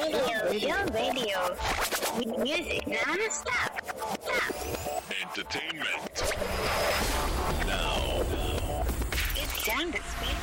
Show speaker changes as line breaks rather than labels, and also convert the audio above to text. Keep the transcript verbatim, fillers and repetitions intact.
Your radio. M- music non-stop. Stop.
Entertainment. Now.
It's time to speed